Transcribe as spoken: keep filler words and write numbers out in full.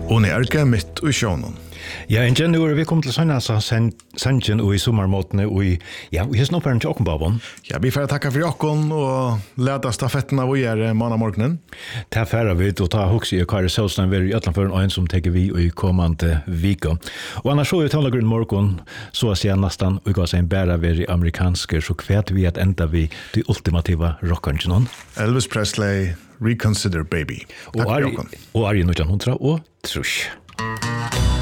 Og ni erke mitt i sjånen. Ja, en gen år vi kom til Sanja Sanchen og i sommermåtene og i, ja, vi har snopperen til Åkenbabon. Ja, vi får takke for Åken og leda stafetten av å gjøre manamorgenen. Ta færre vi og ta hokse i Kari Sølstein vi i Øtlandføren og en som teker vi i kommande vika. Og annars så i tallagrunn morgen så sier nesten og gav seg en bæra vi i amerikanske så kvært vi at enda vi de ultimativa rockeren. Elvis Presley, Reconsider Baby. Og er i nittenhundra og trus.